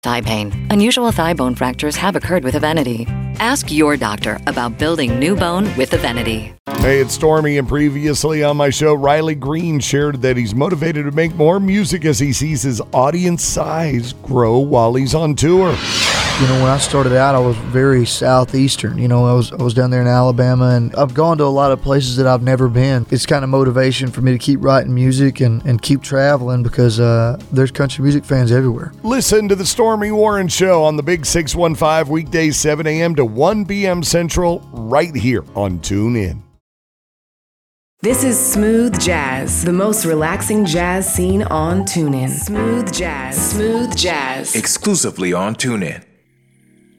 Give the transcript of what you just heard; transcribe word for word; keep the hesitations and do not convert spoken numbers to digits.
Thigh pain. Unusual thigh bone fractures have occurred with Evenity. Ask your doctor about building new bone with Evenity. Hey, it's Stormy, and previously on my show, Riley Green shared that he's motivated to make more music as he sees his audience size grow while he's on tour. You know, when I started out, I was very southeastern. You know, I was I was down there in Alabama, and I've gone to a lot of places that I've never been. It's kind of motivation for me to keep writing music and, and keep traveling because uh, there's country music fans everywhere. Listen to the Stormy Warren Show on the Big six one five, weekdays seven a.m. to one p.m. Central, right here on TuneIn. This is Smooth Jazz, the most relaxing jazz scene on TuneIn. Smooth Jazz, Smooth Jazz. Exclusively on TuneIn.